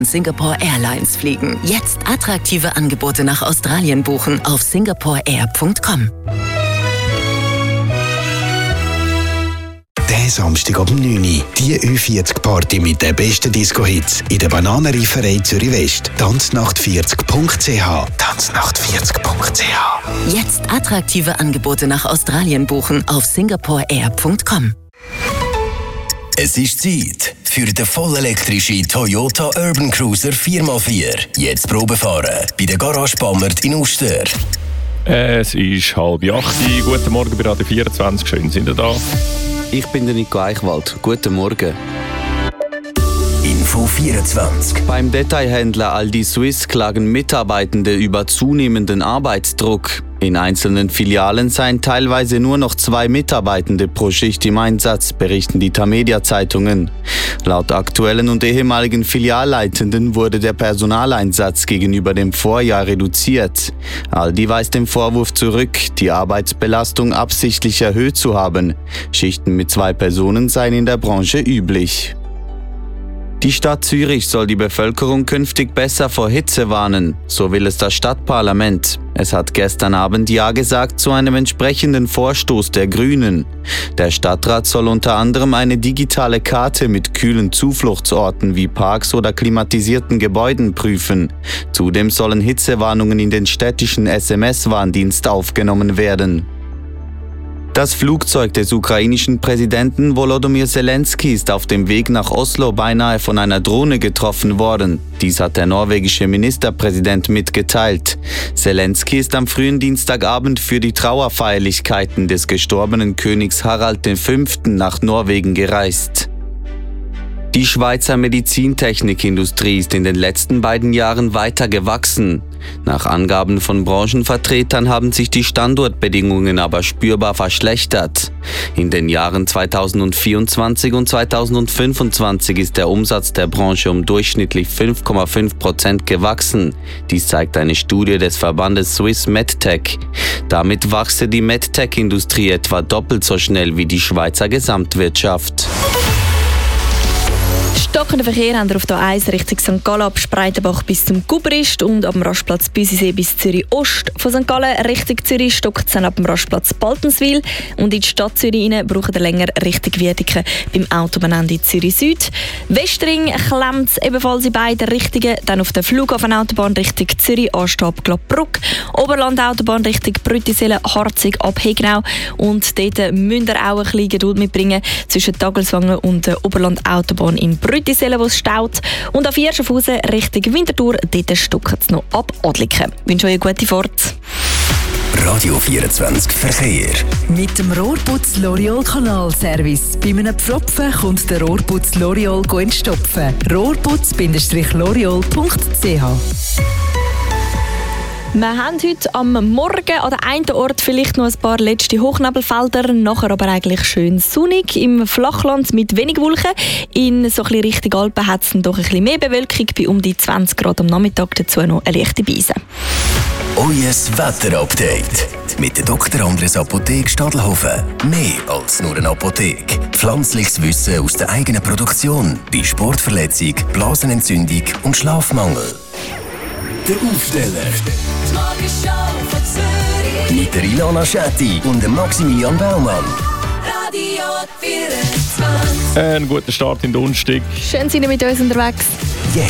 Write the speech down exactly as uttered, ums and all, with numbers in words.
Singapore Airlines fliegen. Jetzt attraktive Angebote nach Australien buchen auf singapore air punkt com. Der Samstag ab neun Uhr. Die Ü vierzig Party mit den besten Disco-Hits in der Bananenreiferei Zürich West. Tanznacht vierzig punkt c h. Tanznacht vierzig punkt c h. Jetzt attraktive Angebote nach Australien buchen auf singapore air punkt com. Es ist Zeit für den vollelektrischen Toyota Urban Cruiser vier mal vier. Jetzt Probe fahren bei der Garage Bammert in Uster. Es ist halb acht. Guten Morgen bei Radio vierundzwanzig. Schön sind ihr da. Ich bin der Nico Eichwald. Guten Morgen. Info vierundzwanzig. Beim Detailhändler Aldi Suisse klagen Mitarbeitende über zunehmenden Arbeitsdruck. In einzelnen Filialen seien teilweise nur noch zwei Mitarbeitende pro Schicht im Einsatz, berichten die Tamedia-Zeitungen. Laut aktuellen und ehemaligen Filialleitenden wurde der Personaleinsatz gegenüber dem Vorjahr reduziert. Aldi weist den Vorwurf zurück, die Arbeitsbelastung absichtlich erhöht zu haben. Schichten mit zwei Personen seien in der Branche üblich. Die Stadt Zürich soll die Bevölkerung künftig besser vor Hitze warnen, so will es das Stadtparlament. Es hat gestern Abend Ja gesagt zu einem entsprechenden Vorstoß der Grünen. Der Stadtrat soll unter anderem eine digitale Karte mit kühlen Zufluchtsorten wie Parks oder klimatisierten Gebäuden prüfen. Zudem sollen Hitzewarnungen in den städtischen S M S-Warndienst aufgenommen werden. Das Flugzeug des ukrainischen Präsidenten Volodymyr Zelensky ist auf dem Weg nach Oslo beinahe von einer Drohne getroffen worden. Dies hat der norwegische Ministerpräsident mitgeteilt. Zelensky ist am frühen Dienstagabend für die Trauerfeierlichkeiten des gestorbenen Königs Harald der Fünfte nach Norwegen gereist. Die Schweizer Medizintechnikindustrie ist in den letzten beiden Jahren weiter gewachsen. Nach Angaben von Branchenvertretern haben sich die Standortbedingungen aber spürbar verschlechtert. In den Jahren zweitausendvierundzwanzig und zweitausendfünfundzwanzig ist der Umsatz der Branche um durchschnittlich fünf Komma fünf Prozent gewachsen. Dies zeigt eine Studie des Verbandes Swiss MedTech. Damit wachse die MedTech-Industrie etwa doppelt so schnell wie die Schweizer Gesamtwirtschaft. Stockender Verkehr haben wir auf der eins Richtung Sankt Gallen ab Spreitenbach bis zum Gubrist und ab dem Rastplatz Büsisee bis Zürich Ost. Von Sankt Gallen Richtung Zürich stockt es dann ab dem Rastplatz Baltenswil und in die Stadt Zürich rein braucht ihr länger Richtung Wiedeke beim Autobahnende Zürich Süd. Westring klemmt es ebenfalls in beiden Richtungen, dann auf der Flughafenautobahn Richtung Zürich Anstab Glattbruck, Oberlandautobahn Richtung Brüttisellen Harzig ab Hegnau und dort müsst ihr auch ein bisschen Geduld mitbringen zwischen Tagelswangen und der Oberlandautobahn in Brüttisellen, wo es staut. Und auf Schaffhausen Richtung Winterthur, dort stockt es noch ab Adliken. Ich wünsche euch eine gute Fahrt. Radio vierundzwanzig Verkehr. Mit dem Rohrputz L'Oreal Kanalservice. Bei einem Pfropfen kommt der Rohrputz L'Oreal entstopfen. rohrputz Loreal punkt c h. Wir haben heute am Morgen an der einen Ort vielleicht noch ein paar letzte Hochnebelfelder, nachher aber eigentlich schön sonnig im Flachland mit wenig Wolken. In so ein bisschen Richtung Alpen hat es doch ein bisschen mehr Bewölkung, bei um die zwanzig Grad am Nachmittag, dazu noch eine leichte Beise. Euer Wetterupdate mit der Doktor Andres Apotheke Stadelhofen. Mehr als nur eine Apotheke. Pflanzliches Wissen aus der eigenen Produktion bei Sportverletzung, Blasenentzündung und Schlafmangel. Der Aufsteller. Die Morgenshow von Zürich. Mit der Ilona Schetti und dem Maximilian Baumann. Radio vierundzwanzig. Ein guter Start in den Donnerstag. Schön sind ihr mit uns unterwegs. Jetzt